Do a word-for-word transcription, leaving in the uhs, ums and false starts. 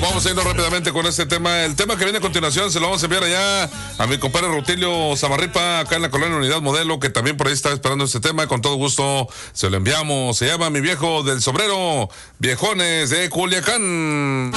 vamos a irnos rápidamente con este tema. El tema que viene a continuación se lo vamos a enviar allá a mi compadre Rutilio Zamarripa, acá en la colonia Unidad Modelo, que también por ahí está esperando este tema. Con todo gusto se lo enviamos. Se llama Mi Viejo del Sombrero, Viejones de Culiacán.